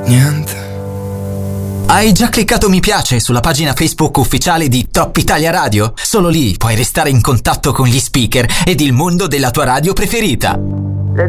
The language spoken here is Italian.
Niente. Hai già cliccato mi piace sulla pagina Facebook ufficiale di Top Italia Radio? Solo lì puoi restare in contatto con gli speaker ed il mondo della tua radio preferita.